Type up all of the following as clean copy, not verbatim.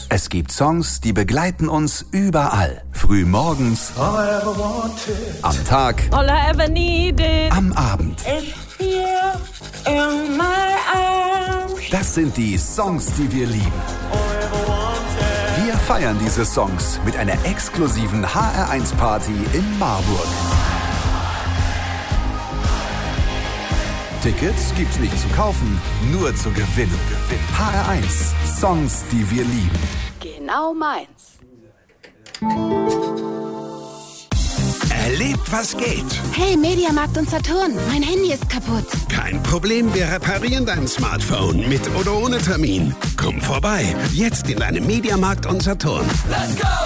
Es gibt Songs, die begleiten uns überall. Früh morgens, am Tag, all I ever needed, am Abend. here in my arms. Das sind die Songs, die wir lieben. Wir feiern diese Songs mit einer exklusiven HR1-Party in Marburg. Tickets gibt's nicht zu kaufen, nur zu gewinnen. HR1, Songs, die wir lieben. Genau meins. Erlebt, was geht. Hey, Mediamarkt und Saturn, mein Handy ist kaputt. Kein Problem, wir reparieren dein Smartphone mit oder ohne Termin. Komm vorbei, jetzt in deinem Mediamarkt und Saturn. Let's go!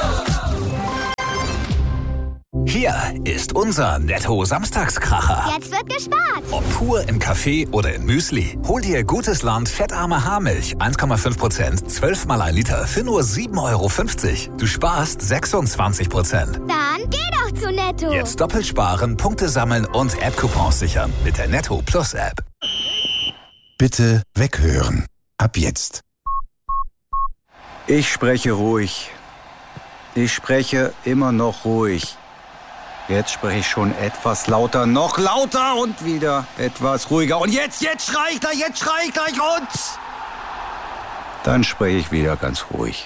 Hier ist unser Netto-Samstagskracher. Jetzt wird gespart. Ob pur im Kaffee oder in Müsli. Hol dir Gutes Land fettarme Haarmilch. 1,5%, 12 mal 1 Liter für nur 7,50 €. Du sparst 26%. Dann geh doch zu Netto. Jetzt doppelt sparen, Punkte sammeln und App-Coupons sichern mit der Netto Plus App. Bitte weghören. Ab jetzt. Ich spreche ruhig. Ich spreche immer noch ruhig. Jetzt spreche ich schon etwas lauter, noch lauter und wieder etwas ruhiger. Und jetzt schrei ich gleich und... Dann spreche ich wieder ganz ruhig.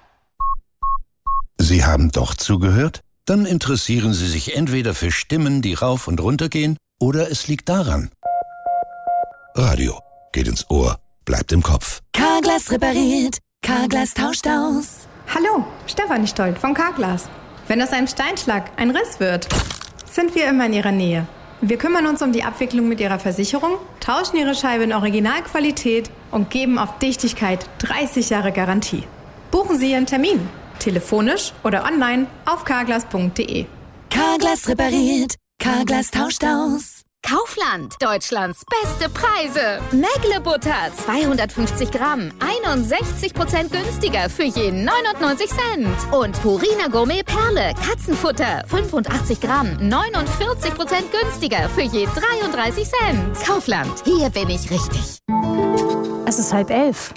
Sie haben doch zugehört? Dann interessieren Sie sich entweder für Stimmen, die rauf und runter gehen, oder es liegt daran. Radio geht ins Ohr, bleibt im Kopf. Carglass repariert, Carglass tauscht aus. Hallo, Stefanie Stolt von Carglass. Wenn aus einem Steinschlag ein Riss wird, sind wir immer in Ihrer Nähe. Wir kümmern uns um die Abwicklung mit Ihrer Versicherung, tauschen Ihre Scheibe in Originalqualität und geben auf Dichtigkeit 30 Jahre Garantie. Buchen Sie Ihren Termin, telefonisch oder online auf carglass.de. Carglass repariert, Carglass tauscht aus. Kaufland, Deutschlands beste Preise. Mägle-Butter, 250 Gramm, 61% günstiger für je 99 Cent. Und Purina Gourmet Perle, Katzenfutter, 85 Gramm, 49% günstiger für je 33 Cent. Kaufland, hier bin ich richtig. Es ist 10:30.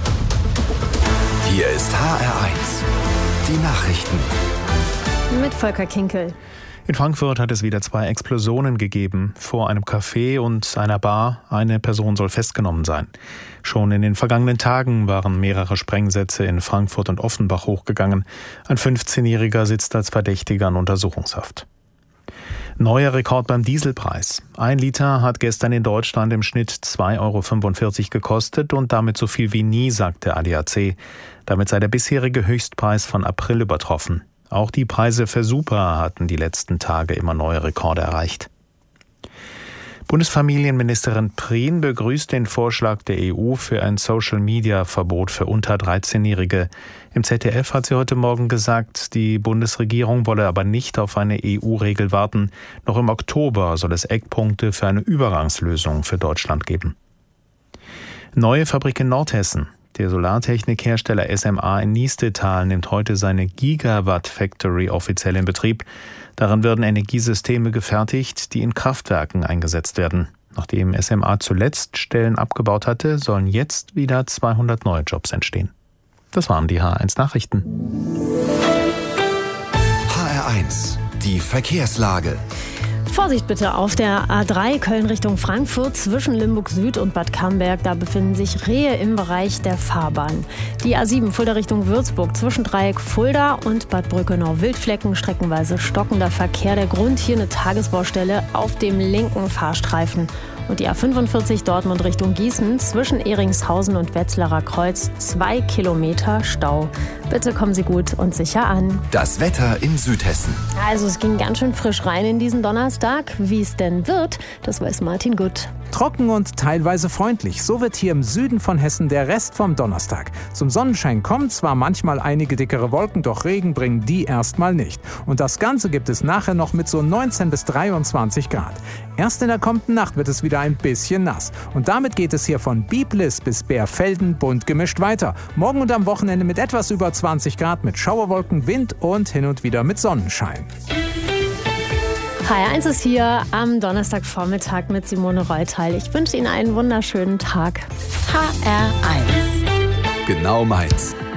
Hier ist HR1. Die Nachrichten. Mit Volker Kinkel. In Frankfurt hat es wieder 2 Explosionen gegeben. Vor einem Café und einer Bar. Eine Person soll festgenommen sein. Schon in den vergangenen Tagen waren mehrere Sprengsätze in Frankfurt und Offenbach hochgegangen. Ein 15-Jähriger sitzt als Verdächtiger in Untersuchungshaft. Neuer Rekord beim Dieselpreis. 1 Liter hat gestern in Deutschland im Schnitt 2,45 € gekostet und damit so viel wie nie, sagt der ADAC. Damit sei der bisherige Höchstpreis von April übertroffen. Auch die Preise für Super hatten die letzten Tage immer neue Rekorde erreicht. Bundesfamilienministerin Prien begrüßt den Vorschlag der EU für ein Social-Media-Verbot für unter 13-Jährige. Im ZDF hat sie heute Morgen gesagt, die Bundesregierung wolle aber nicht auf eine EU-Regel warten. Noch im Oktober soll es Eckpunkte für eine Übergangslösung für Deutschland geben. Neue Fabrik in Nordhessen. Der Solartechnikhersteller SMA in Niestetal nimmt heute seine Gigawatt Factory offiziell in Betrieb. Darin werden Energiesysteme gefertigt, die in Kraftwerken eingesetzt werden. Nachdem SMA zuletzt Stellen abgebaut hatte, sollen jetzt wieder 200 neue Jobs entstehen. Das waren die HR1 Nachrichten. HR1, die Verkehrslage. Vorsicht bitte auf der A3 Köln Richtung Frankfurt zwischen Limburg Süd und Bad Camberg. Da befinden sich Rehe im Bereich der Fahrbahn. Die A7 Fulda Richtung Würzburg zwischen Dreieck Fulda und Bad Brückenau Wildflecken, streckenweise stockender Verkehr. Der Grund hier eine Tagesbaustelle auf dem linken Fahrstreifen. Und die A45 Dortmund Richtung Gießen zwischen Ehringshausen und Wetzlarer Kreuz 2 Kilometer Stau. Bitte kommen Sie gut und sicher an. Das Wetter in Südhessen. Also es ging ganz schön frisch rein in diesen Donnerstag. Wie es denn wird, das weiß Martin Gutt. Trocken und teilweise freundlich. So wird hier im Süden von Hessen der Rest vom Donnerstag. Zum Sonnenschein kommen zwar manchmal einige dickere Wolken, doch Regen bringen die erstmal nicht. Und das Ganze gibt es nachher noch mit so 19 bis 23 Grad. Erst in der kommenden Nacht wird es wieder ein bisschen nass. Und damit geht es hier von Biblis bis Bärfelden bunt gemischt weiter. Morgen und am Wochenende mit etwas über 20 Grad mit Schauerwolken, Wind und hin und wieder mit Sonnenschein. HR1 ist hier am Donnerstagvormittag mit Simone Reutal. Ich wünsche Ihnen einen wunderschönen Tag. HR1. Genau meins.